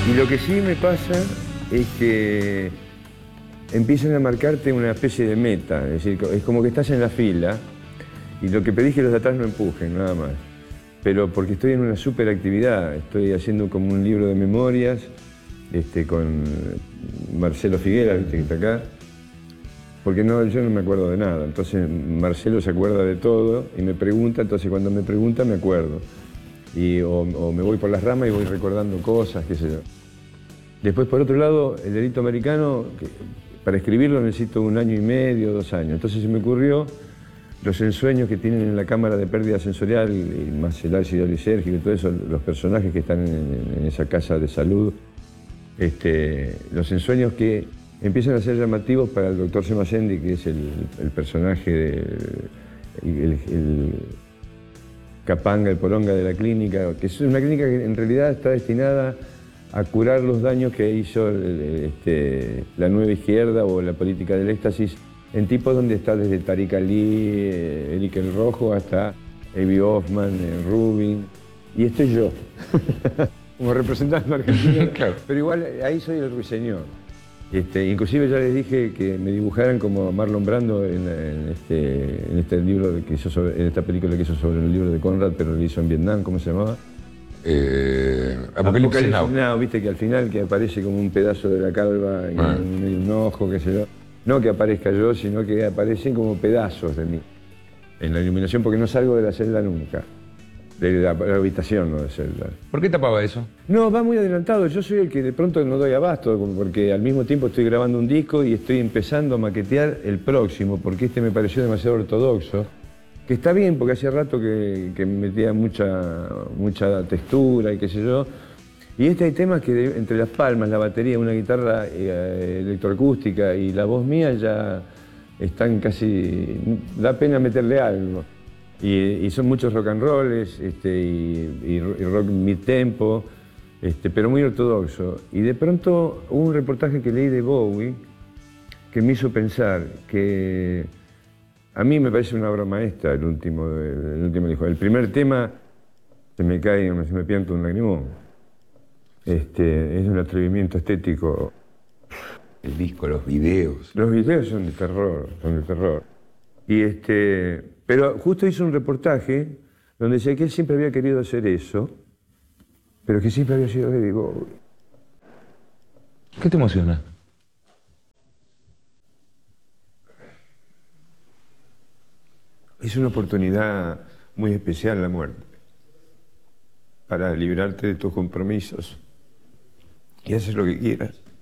Y lo que sí me pasa es que empiezan a marcarte una especie de meta, es decir, es como que estás en la fila y lo que pedís es que los de atrás no empujen, nada más. Pero porque estoy en una super actividad, estoy haciendo como un libro de memorias con Marcelo Figuera, ¿viste? Que está acá, porque no, yo no me acuerdo de nada, entonces Marcelo se acuerda de todo y me pregunta, entonces cuando me pregunta me acuerdo. O me voy por las ramas y voy recordando cosas, qué sé yo. Después, por otro lado, el delito americano, para escribirlo necesito 1 año y medio, 2 años. Entonces se me ocurrió los ensueños que tienen en la cámara de pérdida sensorial, y más el ácido lisérgico y todo eso, los personajes que están en esa casa de salud, los ensueños que empiezan a ser llamativos para el doctor Semacendi, que es el personaje, el capanga, el poronga de la clínica, que es una clínica que en realidad está destinada a curar los daños que hizo la nueva izquierda o la política del éxtasis en tipos donde está desde Tariq Ali, Eric el Rojo, hasta Avi Hoffman, Rubin. Y estoy yo, como representante argentino, claro. Pero igual ahí soy el ruiseñor. Inclusive ya les dije que me dibujaran como Marlon Brando en este libro que hizo en esta película que hizo sobre el libro de Conrad, pero lo hizo en Vietnam, ¿cómo se llamaba? Apocalipsis Now, viste que al final que aparece como un pedazo de la calva en un ojo, qué sé yo. No que aparezca yo, sino que aparecen como pedazos de mí en la iluminación, porque no salgo de la celda nunca. De la habitación, no de celda. ¿Por qué tapaba eso? No, va muy adelantado. Yo soy el que de pronto no doy abasto, porque al mismo tiempo estoy grabando un disco y estoy empezando a maquetear el próximo, porque me pareció demasiado ortodoxo. Que está bien, porque hace rato que me metía mucha textura y qué sé yo. Y hay temas que entre las palmas, la batería, una guitarra electroacústica y la voz mía ya están casi... da pena meterle algo. Y son muchos rock and rolls y rock mid-tempo, pero muy ortodoxo. Y de pronto hubo un reportaje que leí de Bowie que me hizo pensar que a mí me parece una obra maestra el último disco. El primer tema se me pianta un lagrimón. Es un atrevimiento estético. El disco, los videos. Los videos son de terror, pero justo hizo un reportaje donde decía que él siempre había querido hacer eso, pero que siempre había sido David Bowie. ¿Qué te emociona? Es una oportunidad muy especial la muerte, para librarte de tus compromisos y hacer lo que quieras.